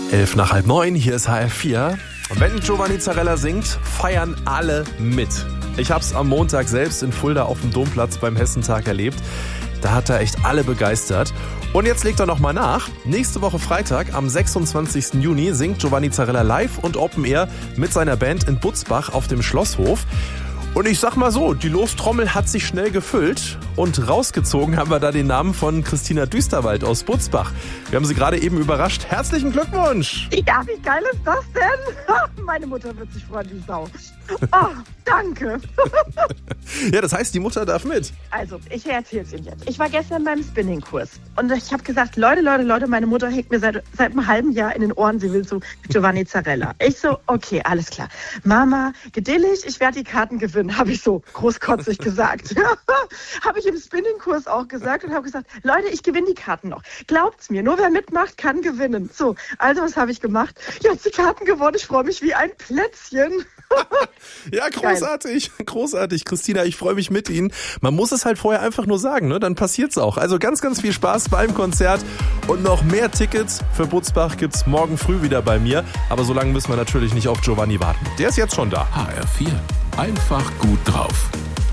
8:11, hier ist HR4. Wenn Giovanni Zarella singt, feiern alle mit. Ich hab's am Montag selbst in Fulda auf dem Domplatz beim Hessentag erlebt. Da hat er echt alle begeistert. Und jetzt legt er nochmal nach. Nächste Woche Freitag, am 26. Juni, singt Giovanni Zarella live und Open Air mit seiner Band in Butzbach auf dem Schlosshof. Und ich sag mal so, die Lostrommel hat sich schnell gefüllt und rausgezogen haben wir da den Namen von Christina Düsterwald aus Butzbach. Wir haben sie gerade eben überrascht. Herzlichen Glückwunsch! Ja, wie geil ist das denn? Meine Mutter wird sich freuen wie Sau. Oh, danke. Ja, das heißt, die Mutter darf mit. Also, ich erzähl's Ihnen jetzt. Ich war gestern beim Spinning-Kurs und ich habe gesagt, Leute, meine Mutter hängt mir seit einem halben Jahr in den Ohren, sie will zu Giovanni Zarella. Ich so, okay, alles klar. Mama, gedillig, ich werde die Karten gewinnen, habe ich so großkotzig gesagt. Habe ich im Spinning-Kurs auch gesagt und habe gesagt, Leute, ich gewinne die Karten noch. Glaubt's mir, nur wer mitmacht, kann gewinnen. So, also was habe ich gemacht? Jetzt die Karten gewonnen, ich freue mich wie ein Plätzchen. Ja, großartig, großartig. Christina, ich freue mich mit Ihnen. Man muss es halt vorher einfach nur sagen, ne? Dann passiert's auch. Also ganz, ganz viel Spaß beim Konzert und noch mehr Tickets für Butzbach gibt's morgen früh wieder bei mir. Aber so lange müssen wir natürlich nicht auf Giovanni warten. Der ist jetzt schon da. HR4, einfach gut drauf.